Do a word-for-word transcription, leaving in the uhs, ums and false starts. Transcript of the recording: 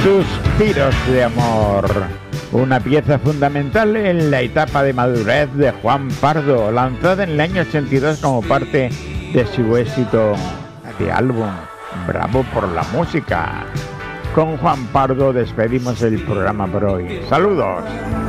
Suspiros de amor, una pieza fundamental en la etapa de madurez de Juan Pardo, lanzada en el año ochenta y dos como parte de su éxito de álbum Bravo por la música. Con Juan Pardo despedimos el programa por hoy. ¡Saludos!